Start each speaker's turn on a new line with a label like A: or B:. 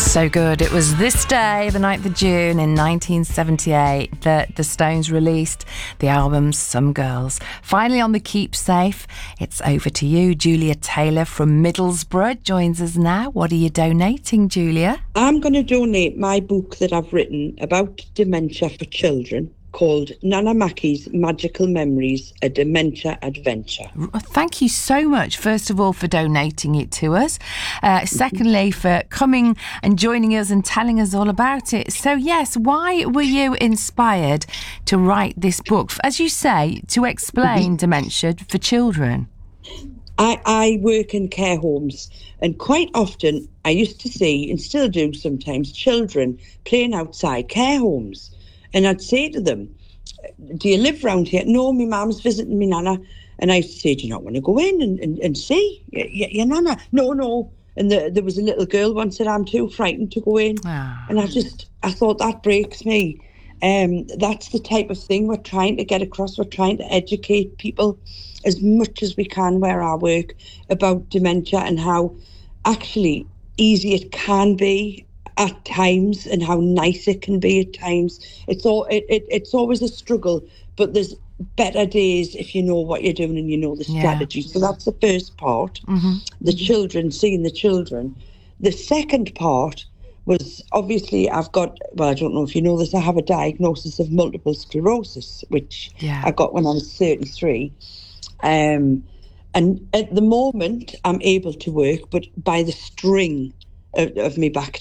A: So good. It was this day, the 9th of June in 1978, that the Stones released the album Some Girls. Finally on the Keepsafe, it's over to you. Julia Taylor from Middlesbrough joins us now. What are you donating, Julia?
B: I'm going to donate my book that I've written about dementia for children, called Nana Mackie's Magical Memories, A Dementia Adventure.
A: Thank you so much, first of all, for donating it to us. Secondly, for coming and joining us and telling us all about it. So, yes, why were you inspired to write this book? As you say, to explain dementia for children.
B: I work in care homes, and quite often I used to see, and still do sometimes, children playing outside care homes. And I'd say to them, do you live round here? No, my mum's visiting me nana. And I used to say, do you not want to go in and see your nana? No. And there was a little girl once said, I'm too frightened to go in. And I thought, that breaks me. That's the type of thing we're trying to get across. We're trying to educate people as much as we can where I work about dementia and how actually easy it can be at times and how nice it can be at times. It's always a struggle, but there's better days if you know what you're doing and you know the strategy. So that's the first part, the children, seeing the children. The second part was, obviously, I don't know if you know this, I have a diagnosis of multiple sclerosis, which I got when I was 33. And at the moment, I'm able to work, but by the string of me back